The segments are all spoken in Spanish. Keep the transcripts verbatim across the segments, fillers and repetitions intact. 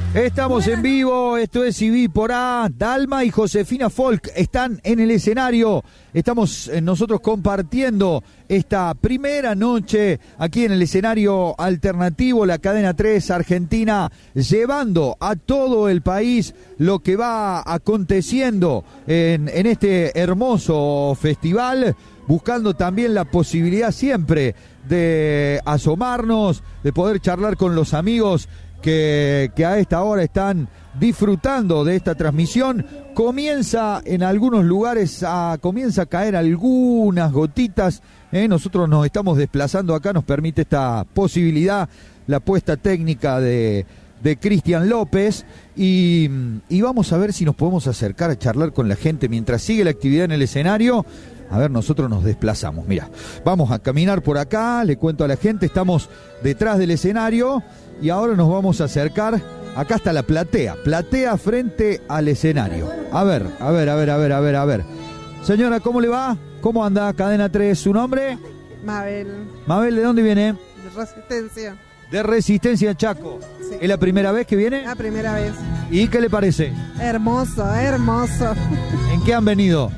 Estamos en vivo, esto es I B I por A. Dalma y Josefina Folk están en el escenario. Estamos eh, nosotros compartiendo esta primera noche aquí en el escenario alternativo, la cadena tres Argentina, llevando a todo el país lo que va aconteciendo en, en este hermoso festival, buscando también la posibilidad siempre de asomarnos, de poder charlar con los amigos Que, que a esta hora están disfrutando de esta transmisión. Comienza en algunos lugares a, comienza a caer algunas gotitas, ¿eh? Nosotros nos estamos desplazando acá, nos permite esta posibilidad la puesta técnica de, de Cristian López y, y vamos a ver si nos podemos acercar a charlar con la gente mientras sigue la actividad en el escenario. A ver, nosotros nos desplazamos, mira, vamos a caminar por acá, le cuento a la gente, estamos detrás del escenario y ahora nos vamos a acercar, acá está la platea, platea frente al escenario. A ver, a ver, a ver, a ver, a ver, a ver. Señora, ¿cómo le va? ¿Cómo anda? Cadena tres, ¿su nombre? Mabel. Mabel, ¿de dónde viene? De Resistencia. De Resistencia, Chaco. Sí. ¿Es la primera vez que viene? La primera vez. ¿Y qué le parece? Hermoso, hermoso. ¿En qué han venido?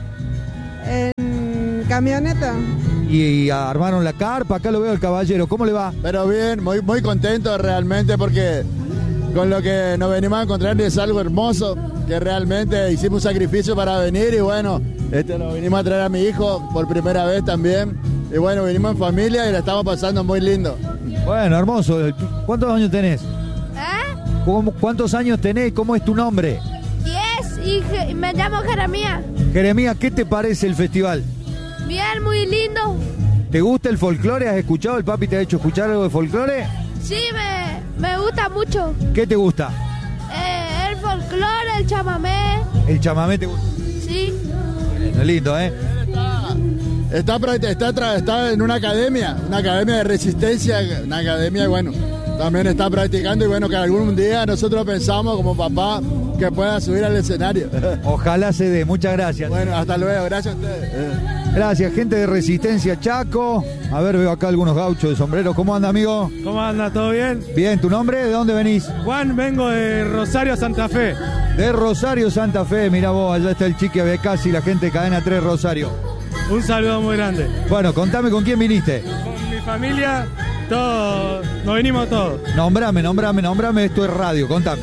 En camioneta. Y armaron la carpa, acá lo veo el caballero, ¿cómo le va? Pero bien, muy, muy contento realmente porque con lo que nos venimos a encontrar es algo hermoso, que realmente hicimos un sacrificio para venir y bueno, este lo vinimos a traer a mi hijo por primera vez también y bueno, vinimos en familia y la estamos pasando muy lindo. Bueno, hermoso. ¿Cuántos años tenés? ¿Eh? ¿Cómo, ¿Cuántos años tenés? ¿Cómo es tu nombre? Diez y je- me llamo Jeremías. Jeremías, ¿qué te parece el festival? Bien, muy lindo. ¿Te gusta el folclore? ¿Has escuchado? ¿El papi te ha hecho escuchar algo de folclore? Sí, me, me gusta mucho. ¿Qué te gusta? Eh, el folclore, el chamamé. ¿El chamamé te gusta? Sí. Bueno, lindo, ¿eh? Está, está, está, tra- está en una academia, una academia de resistencia, una academia y bueno, también está practicando y bueno, que algún día nosotros pensamos como papá que pueda subir al escenario. Ojalá se dé. Muchas gracias. Bueno, hasta luego. Gracias a ustedes. Gracias, gente de Resistencia Chaco. A ver, veo acá algunos gauchos de sombrero. ¿Cómo anda, amigo? ¿Cómo anda? ¿Todo bien? Bien, ¿tu nombre? ¿De dónde venís? Juan, vengo de Rosario, Santa Fe. De Rosario, Santa Fe. Mirá vos, allá está el Chiqui Abecasi, la gente de Cadena tres Rosario. Un saludo muy grande. Bueno, contame con quién viniste. Con mi familia, todos, nos venimos todos. Nombrame, nombrame, nombrame, esto es radio, contame.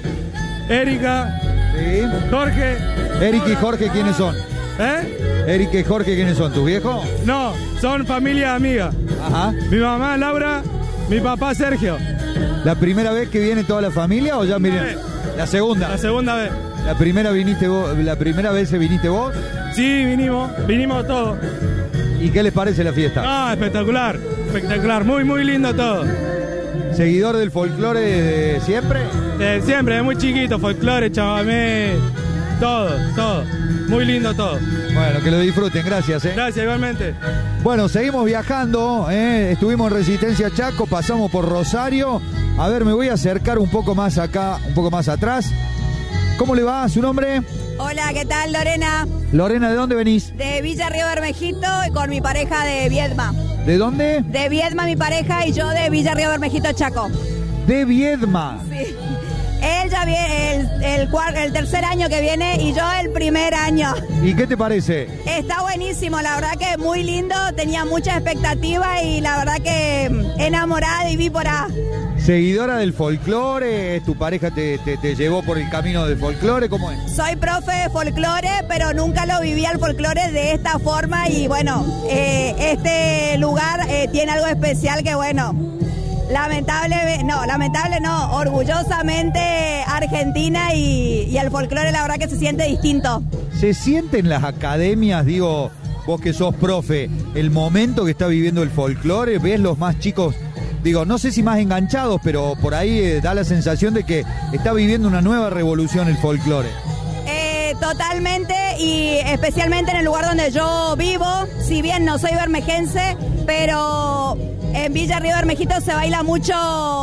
Erika, Sí. Jorge. Eric y Jorge, ¿quiénes son? ¿Eh? Eric y Jorge, ¿quiénes son? ¿Tus viejos? No, son familia amiga. Ajá. Mi mamá Laura, mi papá Sergio. ¿La primera vez que viene toda la familia o ya miren? vez. La segunda. La segunda vez. La primera viniste vos, la primera vez viniste vos. Sí, vinimos, vinimos todos. ¿Y qué les parece la fiesta? Ah, espectacular, espectacular, muy, muy lindo todo. ¿Seguidor del folclore desde siempre? De siempre, de muy chiquito, folclore, chamamé, todo, todo. Muy lindo todo. Bueno, que lo disfruten, gracias. ¿eh? Gracias, igualmente. Bueno, seguimos viajando, ¿eh? Estuvimos en Resistencia Chaco, pasamos por Rosario. A ver, me voy a acercar un poco más acá, un poco más atrás. ¿Cómo le va? ¿Su nombre? Hola, ¿qué tal? Lorena, Lorena, ¿de dónde venís? de Villa Río Bermejito y con mi pareja de Viedma. ¿De dónde? De Viedma mi pareja y yo de Villa Río Bermejito, Chaco. De Viedma. Sí. Él ya viene el, el, cuar- el tercer año que viene y yo el primer año. ¿Y qué te parece? Está buenísimo, la verdad que muy lindo, tenía mucha expectativa y la verdad que enamorada y vi por A. ¿Seguidora del folclore? ¿Tu pareja te, te, te llevó por el camino del folclore? ¿Cómo es? Soy profe de folclore, pero nunca lo viví al folclore de esta forma y bueno, eh, este lugar eh, tiene algo especial que bueno, lamentable, no, lamentable no, orgullosamente Argentina y, y el folclore la verdad que se siente distinto. ¿Se siente en las academias, digo, vos que sos profe, el momento que está viviendo el folclore? ¿Ves los más chicos? Digo, no sé si más enganchados, pero por ahí eh, da la sensación de que está viviendo una nueva revolución el folclore. Eh, totalmente y especialmente en el lugar donde yo vivo, si bien no soy bermejense, pero en Villa Río Bermejito se baila mucho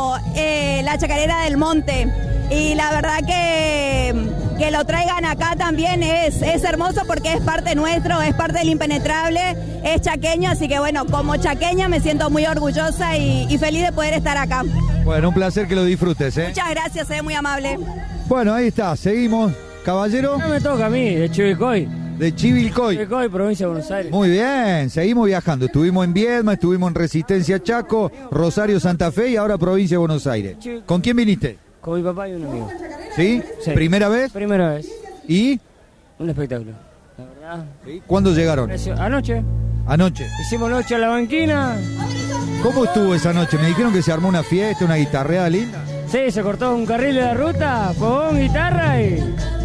eh, la chacarera del monte y la verdad que, que lo traigan acá también es, es hermoso porque es parte nuestro, es parte del impenetrable, es chaqueño, así que bueno, como chaqueña me siento muy orgullosa y, y feliz de poder estar acá. Bueno, un placer que lo disfrutes, ¿eh? Muchas gracias, es muy amable. Bueno, ahí está, seguimos. Caballero. No me toca a mí, de Chivilcoy. De Chivilcoy. Chivilcoy, provincia de Buenos Aires. Muy bien, seguimos viajando. Estuvimos en Viedma, estuvimos en Resistencia Chaco, Rosario, Santa Fe y ahora provincia de Buenos Aires. ¿Con quién viniste? Con mi papá y un amigo. ¿Sí? Sí. ¿Primera vez? Primera vez. ¿Y? Un espectáculo, la verdad. ¿Sí? ¿Cuándo llegaron? Anoche. Anoche. Hicimos noche a la banquina. ¿Cómo estuvo esa noche? Me dijeron que se armó una fiesta, una guitarreada linda. Sí, se cortó un carril de la ruta, fogón, guitarra y...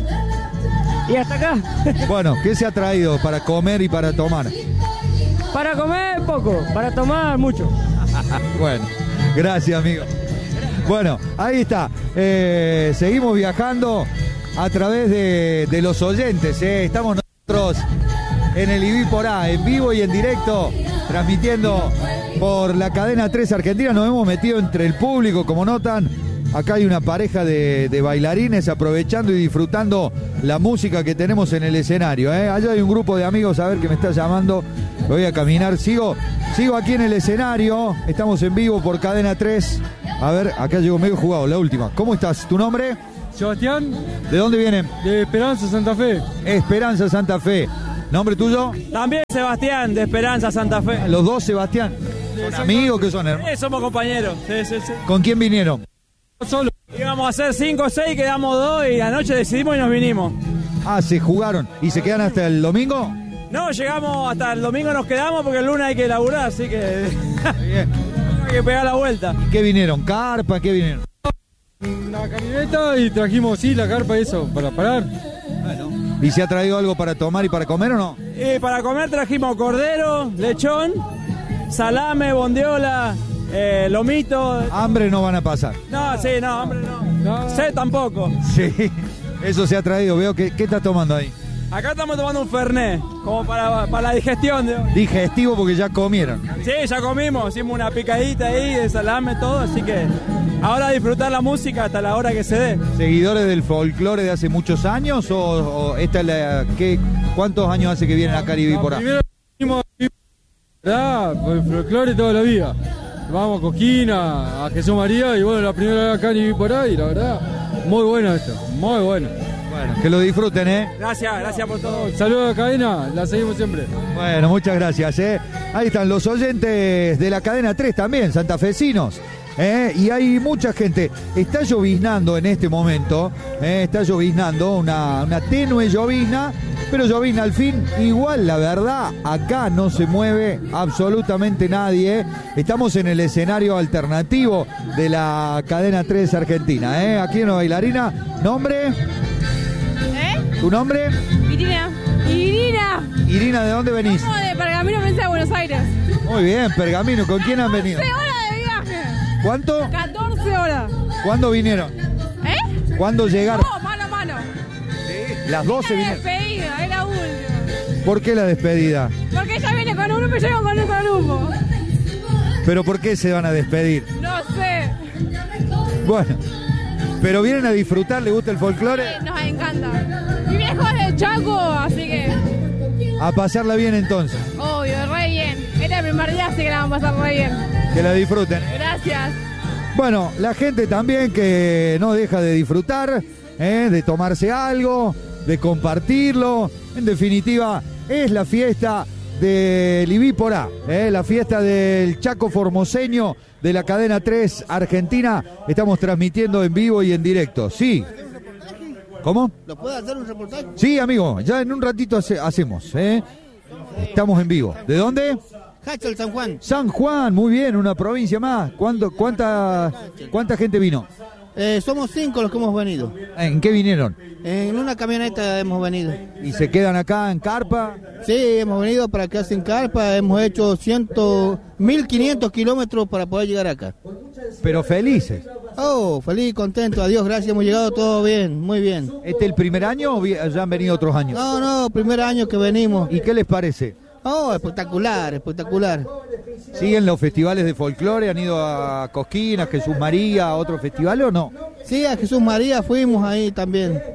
Y hasta acá. Bueno, ¿qué se ha traído para comer y para tomar? Para comer poco, para tomar mucho. Bueno, gracias, amigo. Bueno, ahí está. Eh, seguimos viajando a través de, de los oyentes. ¿eh? Estamos nosotros en el I V I por A, en vivo y en directo, transmitiendo por la cadena tres Argentina. Nos hemos metido entre el público, como notan. Acá hay una pareja de, de bailarines aprovechando y disfrutando la música que tenemos en el escenario. ¿eh? Allá hay un grupo de amigos, a ver, que me está llamando. Voy a caminar, sigo, sigo aquí en el escenario. Estamos en vivo por cadena tres. A ver, acá llegó medio jugado, la última. ¿Cómo estás? ¿Tu nombre? Sebastián. ¿De dónde vienen? De Esperanza Santa Fe. Esperanza Santa Fe. ¿Nombre tuyo? También Sebastián, de Esperanza Santa Fe. Los dos Sebastián. ¿Son amigos? ¿Qué son, hermano? Sí, somos compañeros. Sí, sí, sí. ¿Con quién vinieron? Solo. Íbamos a hacer cinco o seis, quedamos dos y anoche decidimos y nos vinimos. Ah, se jugaron. ¿Y se quedan hasta el domingo? No, llegamos hasta el domingo, nos quedamos porque el lunes hay que laburar, así que Bien. hay que pegar la vuelta. ¿Qué vinieron? ¿Carpa? ¿Qué vinieron? La camioneta y trajimos, sí, la carpa, eso, para parar. Bueno. ¿Y se ha traído algo para tomar y para comer o no? Y para comer trajimos cordero, lechón, salame, bondiola, eh, lomito. Hambre no van a pasar. No, sí, no, hombre, no. No. Sed tampoco. Sí, eso se ha traído. Veo que, ¿qué estás tomando ahí? Acá estamos tomando un Fernet, como para, para la digestión de hoy. Digestivo porque ya comieron. Sí, ya comimos, hicimos una picadita ahí de salame, todo, así que ahora disfrutar la música hasta la hora que se dé. ¿Seguidores del folclore de hace muchos años o, o esta es la, ¿qué, cuántos años hace que vienen acá a Ibiporá? Primero vinimos a por el folclore toda la vida. Vamos a Coquina, a Jesús María y bueno, la primera vez acá en Ibiporá y la verdad, muy bueno esto, muy bueno. Bueno, que lo disfruten, ¿eh? Gracias, gracias por todo. Saludos a la cadena, la seguimos siempre. Bueno, muchas gracias, ¿eh? Ahí están los oyentes de la cadena tres también, santafesinos. ¿eh? Y hay mucha gente. Está lloviznando en este momento, ¿eh? Está lloviznando, una, una tenue llovizna, pero llovizna al fin. Igual, la verdad, acá no se mueve absolutamente nadie. ¿eh? Estamos en el escenario alternativo de la cadena tres Argentina, ¿eh? Aquí en una bailarina. ¿Nombre? ¿Eh? ¿Tu nombre? Irina. Irina. Irina, ¿de dónde venís? Como de Pergamino, provincia de Buenos Aires. Muy bien, Pergamino. ¿Con quién han venido? catorce horas de viaje. ¿Cuánto? catorce horas. ¿Cuándo vinieron? ¿Eh? ¿Cuándo llegaron? No, mano a mano. Las doce Era vinieron. despedida, era última. ¿Por qué la despedida? Porque ella viene con un grupo y yo vengo con otro grupo. ¿Pero por qué se van a despedir? No sé. Bueno, pero vienen a disfrutar, ¿le gusta el folclore? Nos encanta. Mi viejo es de Chaco, así que A pasarla bien entonces, obvio, re bien. Este es el primer día, así que la vamos a pasar re bien. que la disfruten. Gracias. Bueno, la gente también que no deja de disfrutar, ¿eh? de tomarse algo, de compartirlo. En definitiva, es la fiesta del Ibiporá, ¿eh? la fiesta del Chaco formoseño de la cadena tres Argentina. Estamos transmitiendo en vivo y en directo. Sí. ¿Cómo? ¿Lo puede hacer un reportaje? Sí, amigo, ya en un ratito hace, hacemos. ¿eh? Estamos en vivo. ¿De dónde? Hachal, San Juan. San Juan, muy bien, una provincia más. ¿Cuánto, cuánta, ¿Cuánta gente vino? Eh, somos cinco los que hemos venido. ¿En qué vinieron? En una camioneta hemos venido. ¿Y se quedan acá en carpa? Sí, hemos venido para que hacen carpa. Hemos hecho mil quinientos kilómetros para poder llegar acá. Pero felices. Oh, feliz, contento. Adiós, gracias. Hemos llegado todo bien, muy bien. ¿Este es el primer año o vi- ya han venido otros años? No, no, primer año que venimos. ¿Y qué les parece? Oh, espectacular, espectacular. ¿Siguen los festivales de folclore? ¿Han ido a Cosquín, a Jesús María, a otros festivales o no? Sí, a Jesús María fuimos ahí también.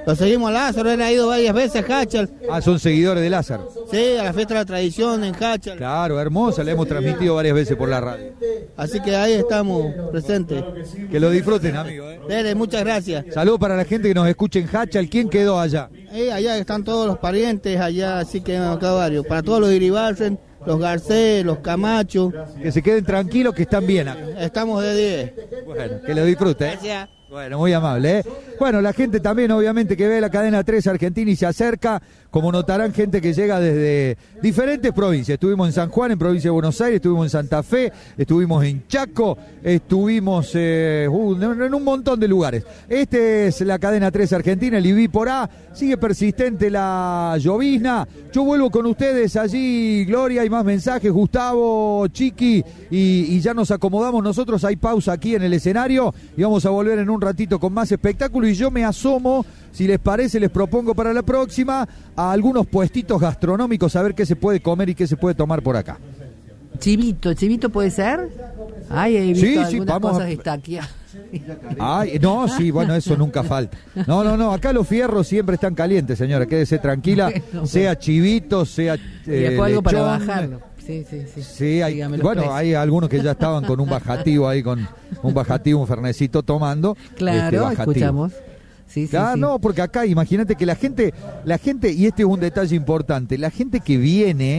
Lo seguimos a Lázaro, él ha ido varias veces a Hachal. Ah, son seguidores de Lázaro. Sí, a la fiesta de la tradición en Hachal. Claro, hermosa, la hemos transmitido varias veces por la radio. Así que ahí estamos presentes. Que lo disfruten, amigo. ¿eh? Dele, muchas gracias. Saludos para la gente que nos escucha en Hachal. ¿Quién quedó allá? Eh, allá están todos los parientes, allá, así que hemos quedado varios. Para todos los Iribarren, los Garcés, los Camacho. Que se queden tranquilos, que están bien acá. Estamos de diez. Bueno, que lo disfruten. ¿eh? Gracias. Bueno, muy amable, ¿eh? Bueno, la gente también, obviamente, que ve la cadena tres Argentina y se acerca, como notarán, gente que llega desde diferentes provincias. Estuvimos en San Juan, en provincia de Buenos Aires, estuvimos en Santa Fe, estuvimos en Chaco, estuvimos eh, uh, en un montón de lugares. Este es la cadena tres Argentina, el I B I por A, sigue persistente la llovizna. Yo vuelvo con ustedes allí, Gloria, hay más mensajes, Gustavo, Chiqui, y, y ya nos acomodamos nosotros, hay pausa aquí en el escenario y vamos a volver en un ratito con más espectáculo y yo me asomo, si les parece, les propongo para la próxima a algunos puestitos gastronómicos a ver qué se puede comer y qué se puede tomar por acá. Chivito, ¿chivito puede ser? Ay, he visto Sí, algunas sí, vamos cosas a... estaquias. Ay, no, sí, bueno, eso nunca falta. No, no, no, acá los fierros siempre están calientes, señora, quédese tranquila, bueno, sea chivito, sea eh, y después algo lechón, para bajarlo. Sí, sí, sí. Sí, hay, bueno, precios. Hay algunos que ya estaban con un bajativo ahí, con un bajativo, un fernecito tomando. Claro, este, escuchamos. Sí, sí, claro, sí. No, porque acá imagínate que la gente, la gente, y este es un detalle importante, la gente que viene